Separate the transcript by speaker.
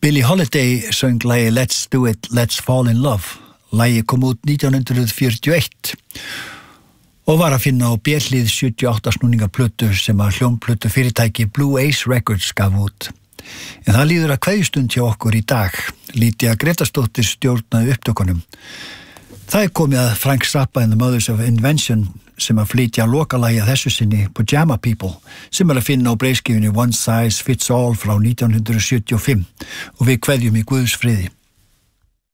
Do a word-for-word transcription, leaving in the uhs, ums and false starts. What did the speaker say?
Speaker 1: Billie Holiday söng lagi Let's Do It, Let's Fall in Love. Lagi kom út nítján hundruð fjörutíu og eitt og var að finna á B-hlið sjötíu og átta snúningaplötu sem að hljómplötu fyrirtæki Blue Ace Records gaf út. En það líður að kveðjustund hjá okkur í dag. Lítja Gretarsdóttir stjórnaði upptökunum. Það er komið að Frank Zappa and the Mothers of Invention sem að flytja lokalagi að þessu sinni Pajama People sem er að finna á breiðskífunni One Size Fits All frá nítján hundruð sjötíu og fimm og við kveðjum í Guðs friði.